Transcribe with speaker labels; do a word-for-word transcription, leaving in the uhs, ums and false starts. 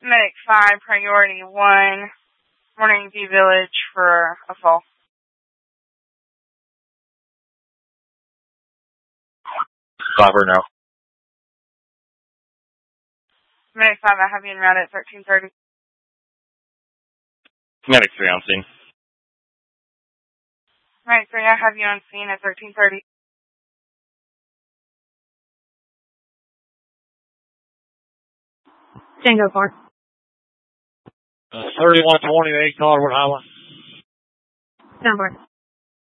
Speaker 1: Medic five, priority one, Morning View Village for a fall.
Speaker 2: Stopper now.
Speaker 1: Medic five, I have you en route at thirteen thirty.
Speaker 2: Medic three on scene.
Speaker 1: Medic three, I have you on scene at thirteen thirty.
Speaker 3: Tango four.
Speaker 2: Uh, thirty-one twenty-eight Colorado Highway.
Speaker 3: Sound board.